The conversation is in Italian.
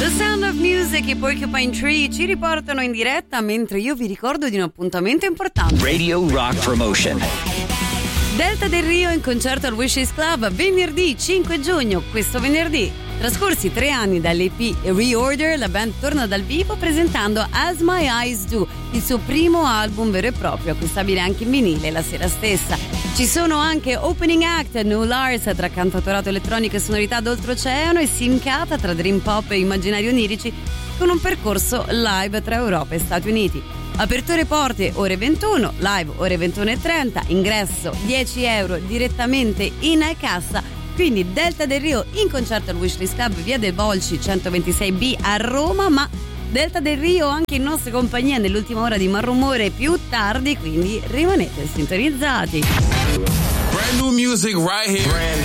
The Sound of Music e Porcupine Tree ci riportano in diretta mentre io vi ricordo di un appuntamento importante. Radio Rock Promotion. Delta del Rio in concerto al Wishes Club venerdì 5 giugno, questo venerdì. Trascorsi 3 anni dall'EP Reorder, la band torna dal vivo presentando As My Eyes Do, il suo primo album vero e proprio, acquistabile anche in vinile la sera stessa. Ci sono anche opening act, New Lars tra cantautorato elettronico e sonorità d'oltreoceano e Simcata tra dream pop e immaginari onirici, con un percorso live tra Europa e Stati Uniti. Aperture porte ore 21, live ore 21:30, ingresso 10 euro direttamente in cassa. Quindi Delta del Rio in concerto al Wishlist Club, via del Volci 126B a Roma, ma Delta del Rio anche in nostra compagnia nell'ultima ora di Malrumore più tardi, quindi rimanete sintonizzati. Brand new music right here.